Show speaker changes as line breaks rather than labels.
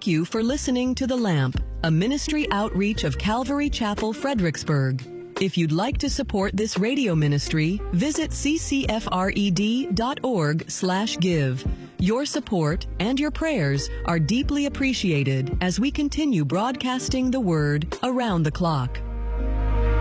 Thank you for listening to The Lamp, a ministry outreach of Calvary Chapel, Fredericksburg. If you'd like to support this radio ministry, visit ccfred.org/give. Your support and your prayers are deeply appreciated as we continue broadcasting the Word around the clock.